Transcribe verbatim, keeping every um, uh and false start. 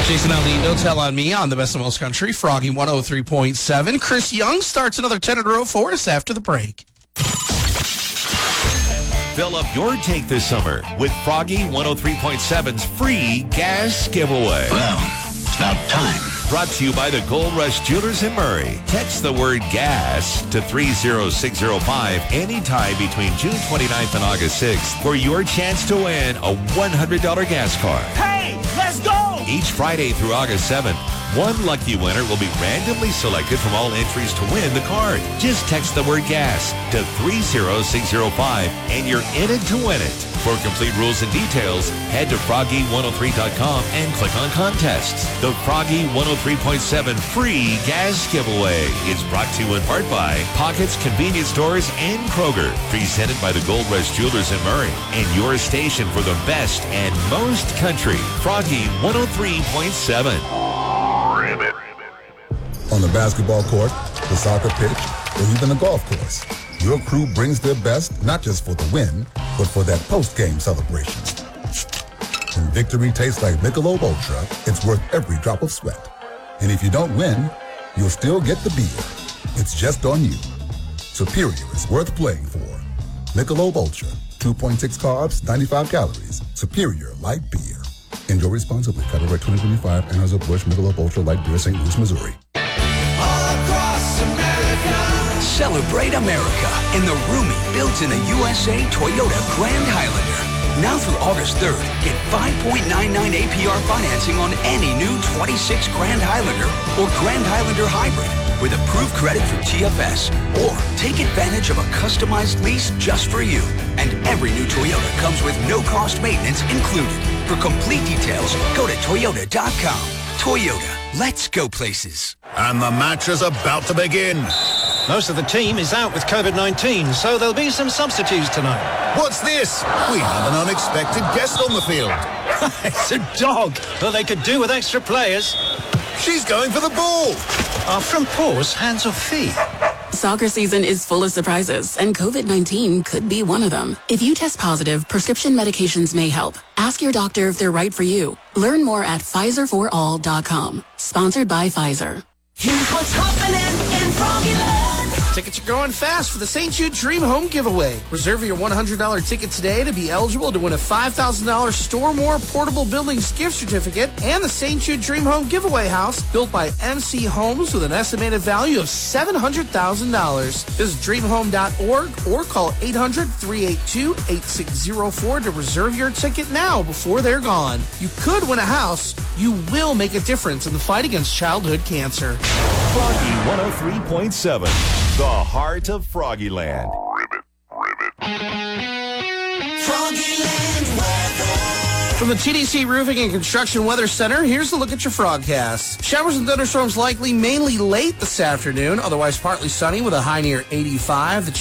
Jason Aldean, Don't Tell on Me on the Best of Most Country, Froggy one oh three point seven. Chris Young starts another ten in a row for us after the break. Fill up your tank this summer with Froggy one oh three point seven's free gas giveaway. Well, it's about time. Brought to you by the Gold Rush Jewelers in Murray. Text the word gas to three oh six oh five anytime between June twenty-ninth and August sixth for your chance to win a one hundred dollars gas card. Hey, let's go! Each Friday through August seventh, one lucky winner will be randomly selected from all entries to win the card. Just text the word gas to three oh six oh five and you're in it to win it. For complete rules and details, head to froggy one oh three dot com and click on contests. The Froggy one oh three point seven free gas giveaway is brought to you in part by Pockets Convenience Stores and Kroger. Presented by the Gold Rush Jewelers in Murray and your station for the best and most country. Froggy one oh three point seven. On the basketball court, the soccer pitch, or even the golf course, your crew brings their best not just for the win, but for that post-game celebration. When victory tastes like Michelob Ultra, it's worth every drop of sweat. And if you don't win, you'll still get the beer. It's just on you. Superior is worth playing for. Michelob Ultra, two point six carbs, ninety-five calories. Superior light beer. Enjoy responsibly. Copyright twenty twenty-five, Anheuser-Busch Michelob Ultra Light Beer, Saint Louis, Missouri. Celebrate America in the roomy, built-in-the U S A Toyota Grand Highlander. Now through August third, get five point nine nine A P R financing on any new twenty-six Grand Highlander or Grand Highlander Hybrid with approved credit from T F S. Or take advantage of a customized lease just for you. And every new Toyota comes with no-cost maintenance included. For complete details, go to toyota dot com. Toyota, let's go places. And the match is about to begin. Most of the team is out with covid nineteen, so there'll be some substitutes tonight. What's this? We have an unexpected guest on the field. It's a dog. Well, they could do with extra players. She's going for the ball. Are from paws, hands or feet? Soccer season is full of surprises, and covid nineteen could be one of them. If you test positive, prescription medications may help. Ask your doctor if they're right for you. Learn more at Pfizer for all dot com. Sponsored by Pfizer. Here's what's happening in Froggyland. Tickets are going fast for the Saint Jude Dream Home Giveaway. Reserve your one hundred dollars ticket today to be eligible to win a five thousand dollars Store More Portable Buildings gift certificate and the Saint Jude Dream Home Giveaway House built by M C Homes with an estimated value of seven hundred thousand dollars. Visit dream home dot org or call eight hundred, three eight two, eight six oh four to reserve your ticket now before they're gone. You could win a house. You will make a difference in the fight against childhood cancer. Froggy one oh three point seven, the heart of Froggyland. Ribbit, ribbit. Froggyland weather. From the T D C Roofing and Construction Weather Center, here's a look at your Frogcast. Showers and thunderstorms likely mainly late this afternoon, otherwise partly sunny with a high near eighty-five. The